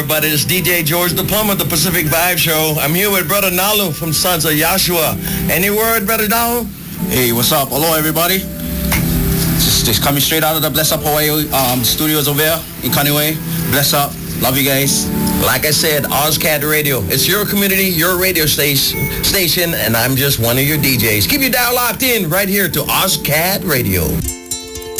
But it's DJ George the Plumber, the Pacific Vibe Show. I'm here with Brother Nalu from Sons of Yahshua. Any word, Brother Nalu? Hey, what's up? Hello, everybody. Just coming straight out of the Bless Up Hawaii studios over here in Kaniway. Bless up. Love you guys. Like I said, OzCat Radio. It's your community, your radio station, and I'm just one of your DJs. Keep your dial locked in right here to OzCat Radio.